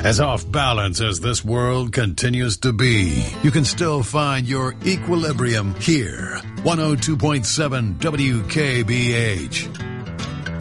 As off balance as this world continues to be, you can still find your equilibrium here. 102.7 WKBH.